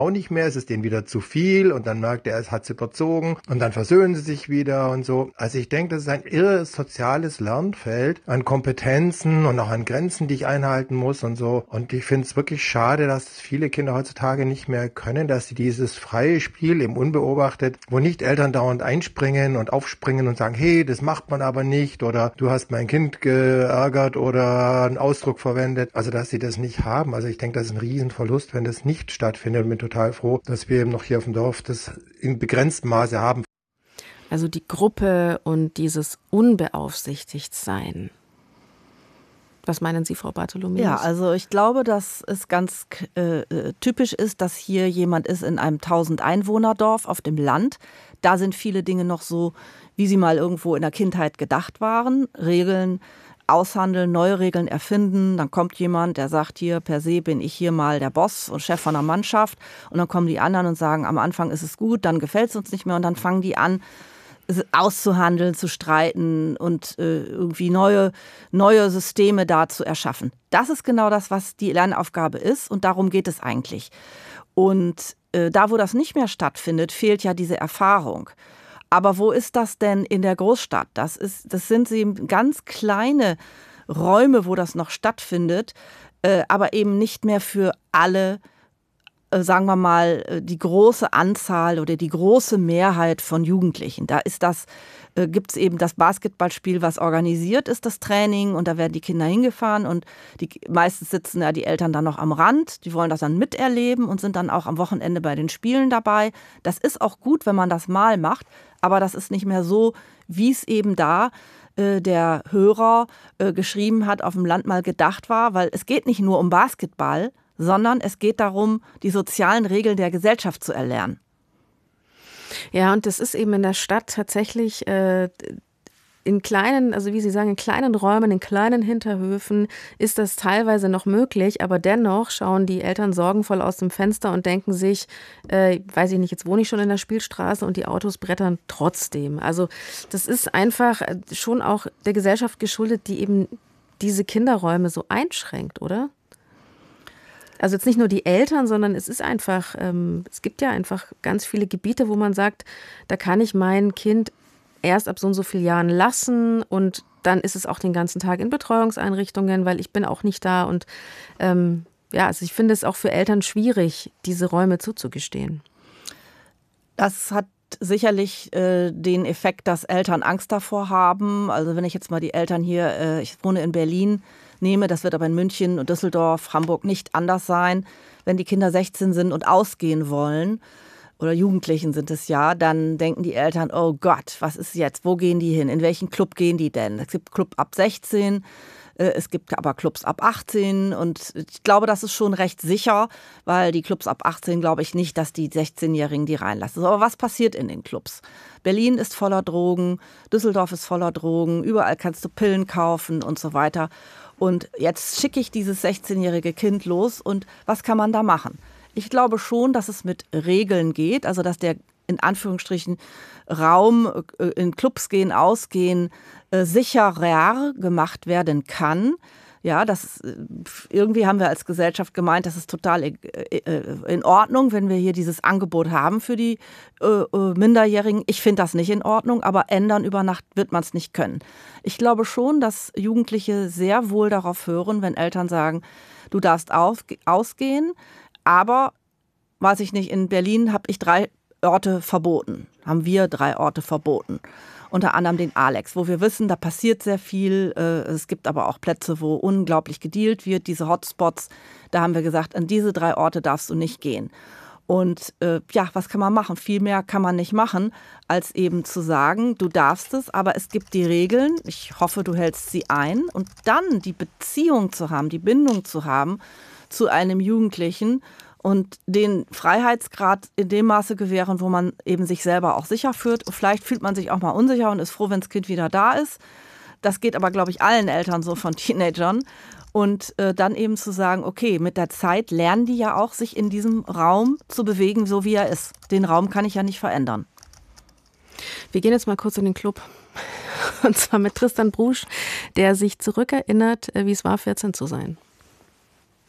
auch nicht mehr, es ist denen wieder zu viel und dann merkt er, es hat sie überzogen und dann versöhnen sie sich wieder und so. Also ich denke, das ist ein irres soziales Lernfeld an Kompetenzen und auch an Grenzen, die ich einhalten muss und so. Und ich finde es wirklich schade, dass viele Kinder heutzutage nicht mehr können, dass sie dieses freie Spiel eben unbeobachtet, wo nicht Eltern dauernd einspringen und aufspringen und sagen, hey, das macht man aber nicht oder du hast mein Kind geärgert oder einen Ausdruck verwendet. Also dass sie das nicht haben. Also ich denke, das ist ein Riesenverlust, wenn das nicht stattfindet. Und bin total froh, dass wir eben noch hier auf dem Dorf das in begrenztem Maße haben. Also die Gruppe und dieses Unbeaufsichtigtsein. Was meinen Sie, Frau Bartholomäus? Ja, also ich glaube, dass es ganz typisch ist, dass hier jemand ist in einem 1000-Einwohner-Dorf auf dem Land. Da sind viele Dinge noch so, wie sie mal irgendwo in der Kindheit gedacht waren. Regeln aushandeln, neue Regeln erfinden. Dann kommt jemand, der sagt, hier per se bin ich hier mal der Boss und Chef von der Mannschaft. Und dann kommen die anderen und sagen, am Anfang ist es gut, dann gefällt es uns nicht mehr. Und dann fangen die an, auszuhandeln, zu streiten und irgendwie neue Systeme da zu erschaffen. Das ist genau das, was die Lernaufgabe ist und darum geht es eigentlich. Und da, wo das nicht mehr stattfindet, fehlt ja diese Erfahrung. Aber wo ist das denn in der Großstadt? Das sind eben ganz kleine Räume, wo das noch stattfindet, aber eben nicht mehr für alle, sagen wir mal, die große Anzahl oder die große Mehrheit von Jugendlichen. Da gibt es eben das Basketballspiel, was organisiert ist, das Training, und da werden die Kinder hingefahren und meistens sitzen ja die Eltern dann noch am Rand, die wollen das dann miterleben und sind dann auch am Wochenende bei den Spielen dabei. Das ist auch gut, wenn man das mal macht, aber das ist nicht mehr so, wie es eben da der Hörer geschrieben hat, auf dem Land mal gedacht war, weil es geht nicht nur um Basketball, sondern es geht darum, die sozialen Regeln der Gesellschaft zu erlernen. Ja, und das ist eben in der Stadt tatsächlich in kleinen, also wie Sie sagen, in kleinen Räumen, in kleinen Hinterhöfen ist das teilweise noch möglich, aber dennoch schauen die Eltern sorgenvoll aus dem Fenster und denken sich, weiß ich nicht, jetzt wohne ich schon in der Spielstraße und die Autos brettern trotzdem. Also das ist einfach schon auch der Gesellschaft geschuldet, die eben diese Kinderräume so einschränkt, oder? Also jetzt nicht nur die Eltern, sondern es ist einfach, es gibt ja einfach ganz viele Gebiete, wo man sagt, da kann ich mein Kind erst ab so und so vielen Jahren lassen und dann ist es auch den ganzen Tag in Betreuungseinrichtungen, weil ich bin auch nicht da und ja, also ich finde es auch für Eltern schwierig, diese Räume zuzugestehen. Das hat sicherlich den Effekt, dass Eltern Angst davor haben. Also wenn ich jetzt mal die Eltern hier, ich wohne in Berlin, nehme, das wird aber in München und Düsseldorf, Hamburg nicht anders sein. Wenn die Kinder 16 sind und ausgehen wollen, oder Jugendlichen sind es ja, dann denken die Eltern, oh Gott, was ist jetzt, wo gehen die hin, in welchen Club gehen die denn? Es gibt Club ab 16, es gibt aber Clubs ab 18 und ich glaube, das ist schon recht sicher, weil die Clubs ab 18 glaube ich nicht, dass die 16-Jährigen die reinlassen. Aber was passiert in den Clubs? Berlin ist voller Drogen, Düsseldorf ist voller Drogen, überall kannst du Pillen kaufen und so weiter. Und jetzt schicke ich dieses 16-jährige Kind los und was kann man da machen? Ich glaube schon, dass es mit Regeln geht, also dass der in Anführungsstrichen Raum in Clubs gehen, ausgehen, sicherer gemacht werden kann. Ja, irgendwie haben wir als Gesellschaft gemeint, das ist total in Ordnung, wenn wir hier dieses Angebot haben für die Minderjährigen. Ich finde das nicht in Ordnung, aber ändern über Nacht wird man es nicht können. Ich glaube schon, dass Jugendliche sehr wohl darauf hören, wenn Eltern sagen, du darfst ausgehen, aber, weiß ich nicht, in Berlin habe ich 3 Orte verboten, haben wir 3 Orte verboten. Unter anderem den Alex, wo wir wissen, da passiert sehr viel. Es gibt aber auch Plätze, wo unglaublich gedealt wird, diese Hotspots. Da haben wir gesagt, an diese 3 Orte darfst du nicht gehen. Und ja, was kann man machen? Viel mehr kann man nicht machen, als eben zu sagen, du darfst es, aber es gibt die Regeln. Ich hoffe, du hältst sie ein. Und dann die Beziehung zu haben, die Bindung zu haben zu einem Jugendlichen und den Freiheitsgrad in dem Maße gewähren, wo man eben sich selber auch sicher fühlt. Vielleicht fühlt man sich auch mal unsicher und ist froh, wenn das Kind wieder da ist. Das geht aber, glaube ich, allen Eltern so von Teenagern. Und dann eben zu sagen, okay, mit der Zeit lernen die ja auch, sich in diesem Raum zu bewegen, so wie er ist. Den Raum kann ich ja nicht verändern. Wir gehen jetzt mal kurz in den Club. Und zwar mit Tristan Brusch, der sich zurückerinnert, wie es war, 14 zu sein.